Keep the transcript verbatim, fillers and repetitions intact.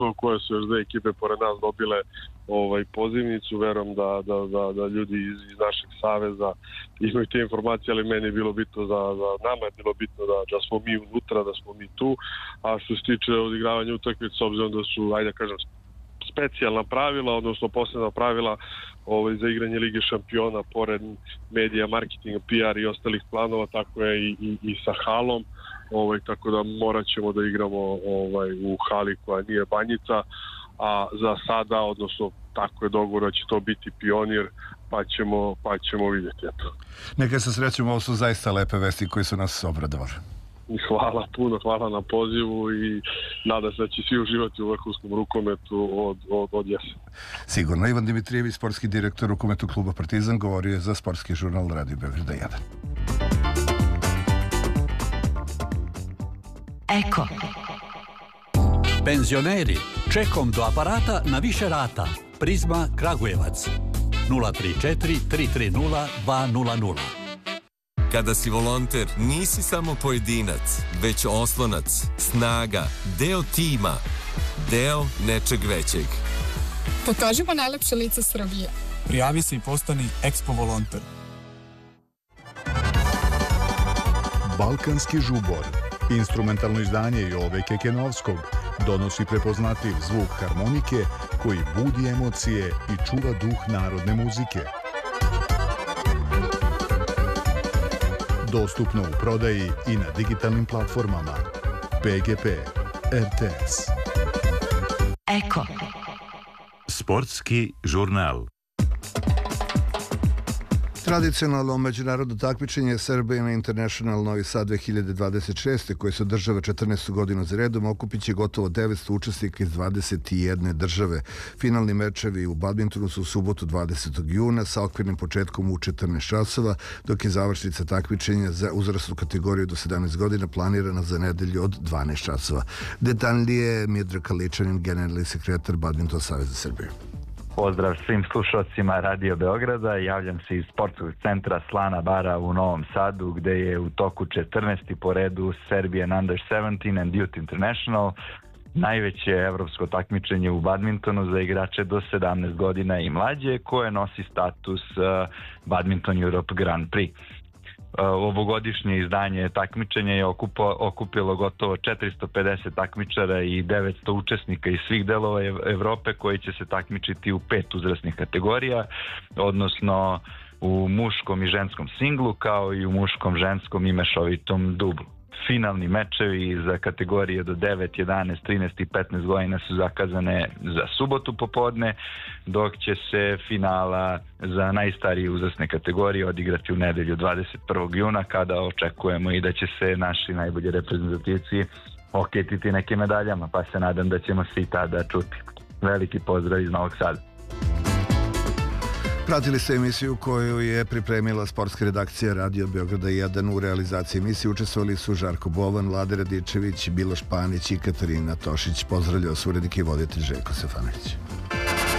koje su još dve ekipe pored nas dobile ovaj, pozivnicu. Verujem da, da, da, da ljudi iz, iz našeg saveza imaju te informacije, ali meni je bilo bitno za, za nama je bilo bitno da, da smo mi unutra, da smo mi tu. A što se tiče odigravanja utakmice, s obzirom da su, ajde kažem, specijalna pravila, odnosno posebna pravila ovaj, za igranje Lige šampiona, pored medija, marketinga, P R i ostalih planova, tako je i, i, i sa halom. Ovaj, tako da morat ćemo da igramo ovaj, u hali koja nije Banjica, a za sada, odnosno tako je dogovor da će to biti Pionir, pa ćemo, pa ćemo vidjeti. Eto. Neka se srećemo, ovo su zaista lepe vesti koji su nas obradovali. Hvala puno, hvala na pozivu i nadam se da će svi uživati u vrhunskom rukometu od, od, od jeseni. Sigurno. Ivan Dimitrijević, sportski direktor rukometnog kluba Partizan, govorio je za sportski žurnal Radio Beograda jedan. Eko. Penzioneri, čekom do aparata na više rata. Prizma Kragujevac. nula tri četiri tri tri nula dva nula nula. Kada si volonter, nisi samo pojedinac, već oslonac, snaga, deo tima, deo nečeg većeg. Pokažimo najlepše lice Srbije. Prijavi se i postani Expo volonter. Balkanski žubor, instrumentalno izdanje Jove Kekenovskog, donosi prepoznatljiv zvuk harmonike koji budi emocije i čuva duh narodne muzike. Dostupno u prodaji i na digitalnim platformama. P G P, R T S. Eko. Sportski žurnal. Tradicionalno međunarodno takmičenje Serbian International Novi Sad dve hiljade dvadeset šeste koje se održava četrnaestu godinu za redom okupit će gotovo devetsto učesnika iz dvadeset jedne države. Finalni mečevi u badmintonu su u subotu dvadesetog juna sa okvirnim početkom u četrnaest časova, dok je završnica takmičenja za uzrasnu kategoriju do sedamnaest godina planirana za nedelju od dvanaest časova. Detaljnije Miodrag Kaličanin, generalni sekretar Badminton saveza Srbije. Pozdrav svim slušalcima Radio Beograda. Javljam se iz sportskog centra Slana Bara u Novom Sadu, gde je u toku četrnaesti po redu Serbian Under sedamnaest and Youth International, najveće evropsko takmičenje u badmintonu za igrače do sedamnaest godina i mlađe, koje nosi status Badminton Europe Grand Prix. Ovogodišnje izdanje takmičenja je okupo, okupilo gotovo četiristo pedeset takmičara i devetsto učesnika iz svih delova Evrope koji će se takmičiti u pet uzrasnih kategorija, odnosno u muškom i ženskom singlu kao i u muškom, ženskom i mešovitom dublu. Finalni mečevi za kategorije do devet, jedanaest, trinaest i petnaest godina su zakazane za subotu popodne, dok će se finala za najstarije uzrasne kategorije odigrati u nedelju dvadeset prvog juna, kada očekujemo i da će se naši najbolji reprezentativci okititi nekim medaljama, pa se nadam da ćemo se i tada čuti. Veliki pozdrav iz Novog Sada. Pratili ste emisiju koju je pripremila sportska redakcija Radio Beograda jedan. U realizaciji emisije učestvovali su Žarko Bovan, Vlade Radičević, Miloš Panić i Katarina Tošić. Pozdravljao su urednik i voditelj Željko Stefanović.